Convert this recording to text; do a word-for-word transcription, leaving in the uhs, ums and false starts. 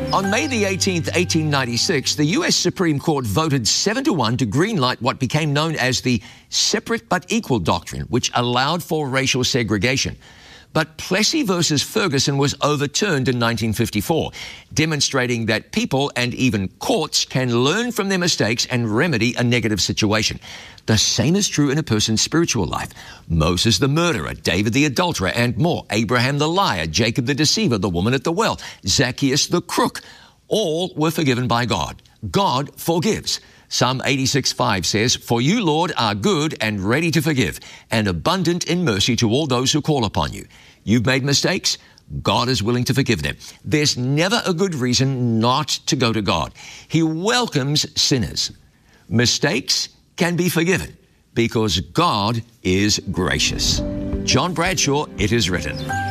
On May the eighteenth, eighteen ninety-six, the U S Supreme Court voted seven to one to greenlight what became known as the separate but equal doctrine, which allowed for racial segregation. But Plessy versus Ferguson was overturned in nineteen fifty-four, demonstrating that people and even courts can learn from their mistakes and remedy a negative situation. The same is true in a person's spiritual life. Moses the murderer, David the adulterer, and more. Abraham the liar, Jacob the deceiver, the woman at the well, Zacchaeus the crook. All were forgiven by God. God forgives. Psalm eighty-six five says, "For you, Lord, are good and ready to forgive, and abundant in mercy to all those who call upon you." You've made mistakes? God is willing to forgive them. There's never a good reason not to go to God. He welcomes sinners. Mistakes can be forgiven because God is gracious. John Bradshaw, It Is Written.